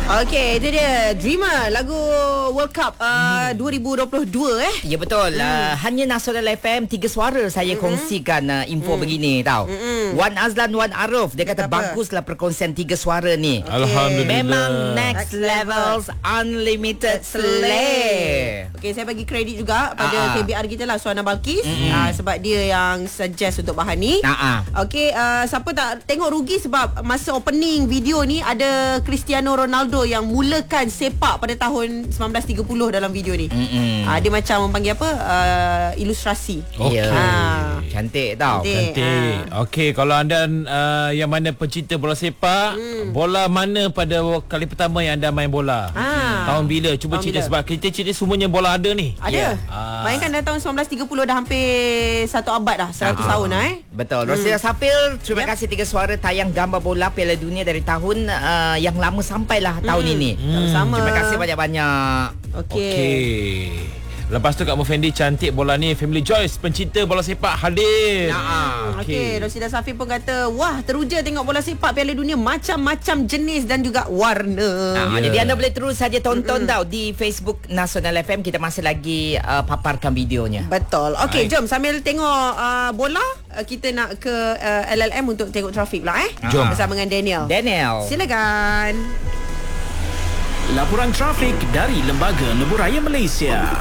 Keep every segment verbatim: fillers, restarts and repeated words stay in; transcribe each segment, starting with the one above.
Okey, itu dia Dreamer, lagu World Cup uh, hmm. dua ribu dua puluh dua eh. Ya betul. Hmm. Uh, hanya Nasional F M tiga suara saya hmm. kongsikan uh, info hmm. begini tau. Hmm. Wan Azlan, Wan Arif, dia kata apa? Baguslah perkongsian tiga suara ni. Okay. Alhamdulillah. Memang next, next levels unlimited slay. Okey, saya bagi kredit juga pada uh-uh. K B R kita lah, Suana Balkis, mm-hmm. uh, sebab dia yang suggest untuk bahan ni. Uh-uh. Okey, uh, siapa tak tengok rugi sebab masa opening video ni ada Cristiano Ronaldo yang mulakan sepak pada tahun sembilan belas tiga puluh dalam video ni. Mm-hmm. Uh, dia macam mempanggil apa? Uh, ilustrasi. Okey. Uh. Cantik tau. Cantik. Cantik. Uh. Okey, kalau anda uh, yang mana pencinta bola sepak, mm. bola mana pada kali pertama yang anda main bola? Ah. Tahun bila? Cuba cerita sebab kita cerita semuanya bola ada ni. Ada. Yeah. Ah. Bayangkan dah tahun sembilan belas tiga puluh, dah hampir satu abad dah, seratus ah. tahun dah eh. Betul. Rosida hmm. Safil, terima yep. kasih tiga suara tayang gambar bola Piala Dunia dari tahun uh, yang lama sampailah tahun hmm. ini. Hmm. Sama. Terima kasih banyak-banyak. Okey. Okay. Lepas tu Kak Mufendi, cantik bola ni. Family Joyce, pencinta bola sepak hadir. Nah, Okey, okay. Rosida Safi pun kata, wah teruja tengok bola sepak Piala Dunia, macam-macam jenis dan juga warna. Nah, yeah. Jadi anda boleh terus saja tonton mm-hmm. tau di Facebook Nasional F M. Kita masih lagi uh, paparkan videonya. Betul. Okey, jom sambil tengok uh, bola, uh, kita nak ke uh, L L M untuk tengok trafik pula eh. Jom. Bersama dengan Daniel. Daniel. Silakan. Laporan trafik dari Lembaga Lebuhraya Malaysia.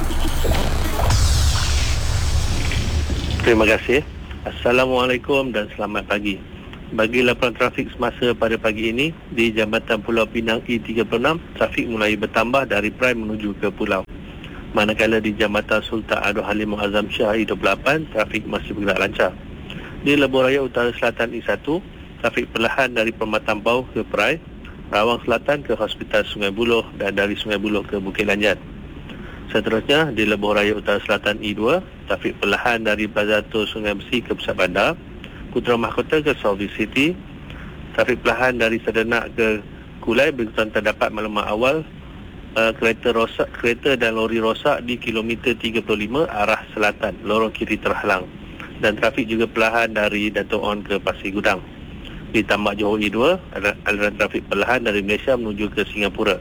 Terima kasih. Assalamualaikum dan selamat pagi. Bagi laporan trafik semasa pada pagi ini, di Jambatan Pulau Pinang E tiga puluh enam, trafik mulai bertambah dari Prime menuju ke pulau. Manakala di Jambatan Sultan Abdul Halim Muazzam Shah E dua puluh lapan, trafik masih bergerak lancar. Di Lebuhraya Utara Selatan E satu, trafik perlahan dari Permatan Bau ke Perai, Rawang Selatan ke Hospital Sungai Buloh dan dari Sungai Buloh ke Bukit Lanjat. Seterusnya, di Lebuhraya Utara Selatan E dua, trafik perlahan dari Plaza Tol Sungai Besi ke Pusat Bandar, Putra Mahkota ke Southeast City, trafik perlahan dari Sedenak ke Kulai berikutan terdapat maklumat awal uh, kereta rosak, kereta dan lori rosak di kilometer tiga puluh lima arah selatan, lorong kiri terhalang, dan trafik juga perlahan dari Dato' On ke Pasir Gudang. Di Tambak Johor E dua, aliran trafik perlahan dari Malaysia menuju ke Singapura.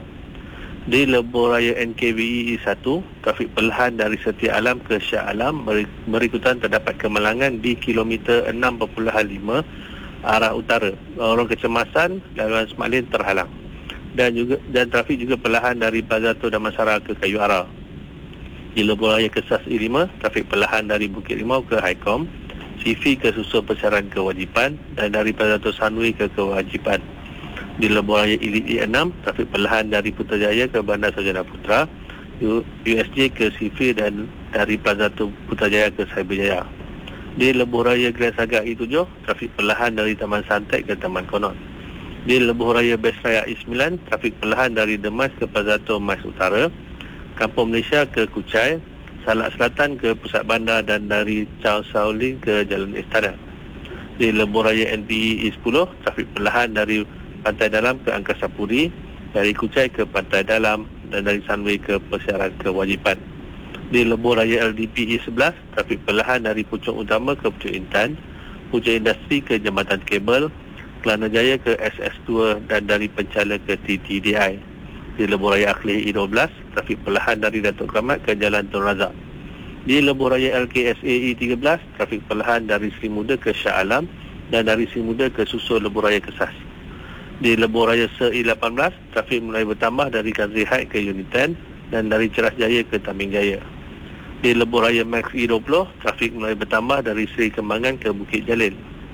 Di Lebuhraya N K V E E satu, trafik perlahan dari Setia Alam ke Shah Alam berikutan terdapat kemalangan di kilometer enam perpuluhan lima arah utara, lorong kecemasan dan Semaklin terhalang. Dan juga dan trafik juga perlahan dari Plaza Tol Damansara ke Kayu Ara. Di Lebuhraya Kesas E lima, trafik perlahan dari Bukit Rimau ke Haikom, C V ke Susul Pesaran Kewajipan dan dari Plaza Tol Sunway ke Kewajipan. Di Lebuhraya Elite E enam, trafik perlahan dari Putrajaya ke Bandar Sarjana Putra, U S J ke C V dan dari Plaza Tol Putrajaya ke Cyberjaya. Di Lebuhraya Grand Saga E tujuh, trafik perlahan dari Taman Santek ke Taman Konon. Di Lebuhraya Best Raya E sembilan, trafik perlahan dari Demas ke Plaza Tol Mais Utara, Kampung Malaysia ke Kuchai, Salak Selatan ke Pusat Bandar dan dari Chow Sauling ke Jalan Istana. Di Lebuhraya N P E E sepuluh, trafik perlahan dari Pantai Dalam ke Angkasa Puri, dari Kuchai ke Pantai Dalam dan dari Sunway ke Persiaran Kewajipan. Di Lebuhraya L D P E sebelas, trafik perlahan dari Pucung Utama ke Pucung Intan, Pucung Industri ke Jambatan Kabel, Kelana Jaya ke S S dua dan dari Pencala ke T T D I. Di Lebuhraya Akleh E dua belas, trafik perlahan dari Datuk Keramat ke Jalan Tun Razak. Di Lebuhraya L K S A E tiga belas, trafik perlahan dari Seri Muda ke Shah Alam dan dari Seri Muda ke Susul Lebuhraya Kesas. Di Lebuhraya S E lapan belas, trafik mulai bertambah dari Kazri High ke Unit sepuluh dan dari Ceras Jaya ke Taming Jaya. Di Lebuhraya Max E dua puluh, trafik mulai bertambah dari Seri Kembangan ke Bukit Jalil.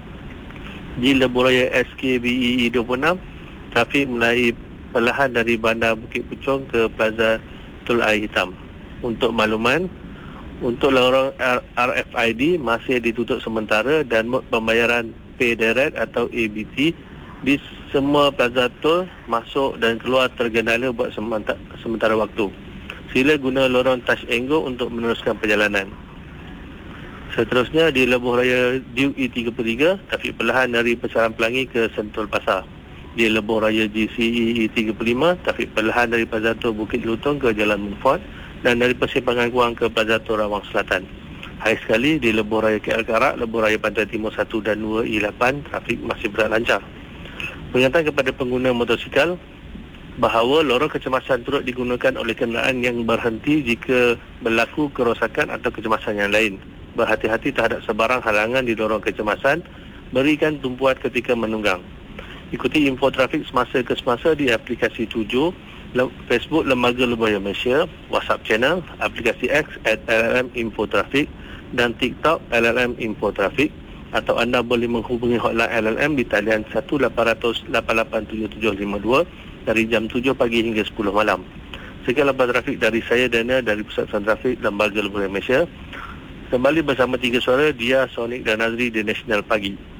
Di Lebuhraya S K B E E dua puluh enam, trafik mulai perlahan dari Bandar Bukit Puchong ke Plaza Tol Air Hitam. Untuk makluman, untuk lorong R F I D masih ditutup sementara dan mod pembayaran Pay Direct atau A B T di semua Plaza Tol masuk dan keluar tergendala buat sementara, sementara waktu. Sila guna lorong Touch and Go untuk meneruskan perjalanan. Seterusnya di Lebuhraya Duke E tiga puluh tiga, trafik perlahan dari Pasaran Pelangi ke Sentul Pasar. Di Lebuhraya G C E E tiga puluh lima, trafik perlahan dari Plaza Tol Bukit Lutong ke Jalan Munford dan dari Persimpangan Guang ke Plaza Tol Rawang Selatan. Hai sekali di Lebuhraya K L Karak, Lebuhraya Pantai Timur satu dan dua E lapan, trafik masih berjalan lancar. Peringatan kepada pengguna motosikal, bahawa lorong kecemasan turut digunakan oleh kenderaan yang berhenti jika berlaku kerosakan atau kecemasan yang lain. Berhati-hati terhadap sebarang halangan di lorong kecemasan, berikan tumpuan ketika menunggang. Ikuti info trafik semasa ke semasa di aplikasi tujuh, Facebook Lembaga Lebuh Raya Malaysia, WhatsApp channel, aplikasi X at L L M Info Trafik dan TikTok L L M Info Trafik. Atau anda boleh menghubungi hotline L L M di talian satu lapan kosong kosong lapan lapan tujuh tujuh lima dua dari jam tujuh pagi hingga sepuluh malam. Sekian laporan trafik dari saya, Dana, dari Pusat Pesan Trafik Lembaga Lebuh Raya Malaysia. Kembali bersama Tiga Suara, Dia, Sonic dan Nazri di Nasional Pagi.